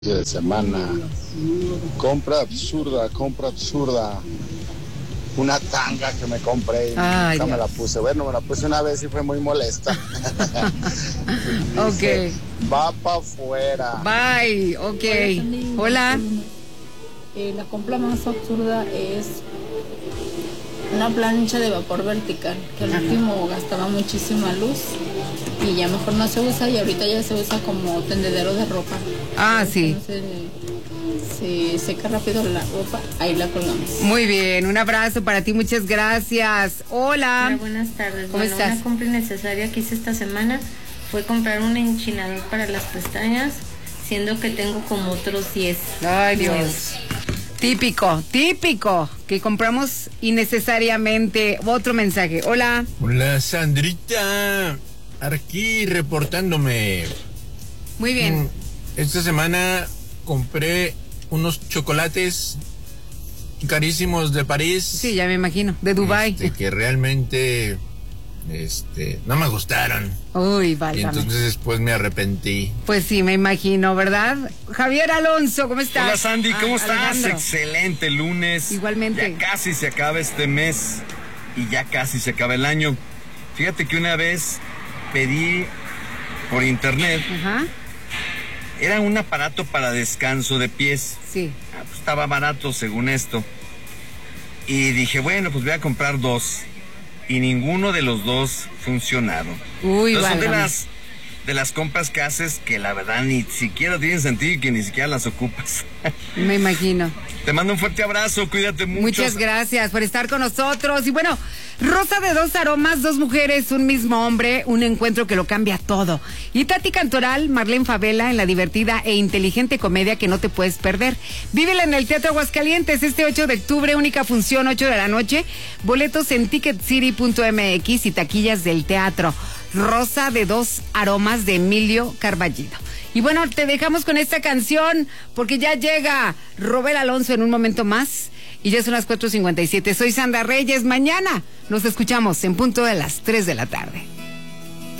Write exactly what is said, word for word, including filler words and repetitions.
de semana. Compra absurda, compra absurda. Una tanga que me compré y Ay, nunca me la Dios. puse. Bueno, me la puse una vez y fue muy molesta. Dice, Ok. va para afuera. Bye. Ok. Hola. Eh, la compra más absurda es una plancha de vapor vertical, que al último gastaba muchísima luz y ya mejor no se usa y ahorita ya se usa como tendedero de ropa. Ah, sí. No se, se seca rápido la ropa, ahí la colgamos. Muy bien. Un abrazo para ti. Muchas gracias. Hola. Hola, buenas tardes. ¿Cómo bueno, estás? Una compra innecesaria que hice esta semana fue comprar un enchinador para las pestañas, siendo que tengo como otros diez. Ay, Dios. nuevos. Típico, típico, que compramos innecesariamente. Otro mensaje. Hola. Hola, Sandrita. Aquí reportándome. Muy bien. Mm, Esta semana compré unos chocolates carísimos de París. Sí, ya me imagino. De Dubái. Este, que realmente este, no me gustaron. Uy, Y válgame. entonces después me arrepentí. Pues sí, me imagino, ¿verdad? Javier Alonso, ¿cómo estás? Hola Sandy, ¿cómo Ah, estás? Alejandro. Excelente lunes. Igualmente. Ya casi se acaba este mes y ya casi se acaba el año. Fíjate que una vez pedí por internet, Ajá, era un aparato para descanso de pies. sí. Ah, pues estaba barato según esto. Y dije, bueno, pues voy a comprar dos. Y ninguno de los dos funcionaron. Uy, Entonces, son de válgame. las de las compras que haces que la verdad ni siquiera tienen sentido y que ni siquiera las ocupas. Me imagino. Te mando un fuerte abrazo, cuídate mucho. Muchas gracias por estar con nosotros. Y bueno, Rosa de dos aromas, dos mujeres, un mismo hombre, un encuentro que lo cambia todo. Y Tati Cantoral, Marlene Favela en la divertida e inteligente comedia que no te puedes perder. Vívela en el Teatro Aguascalientes este ocho de octubre, única función, ocho de la noche. Boletos en ticket city punto m x y taquillas del teatro. Rosa de dos aromas de Emilio Carballido. Y bueno, te dejamos con esta canción porque ya llega Robert Alonso en un momento más y ya son las cuatro cincuenta y siete. Soy Sandra Reyes. Mañana nos escuchamos en punto de las tres de la tarde.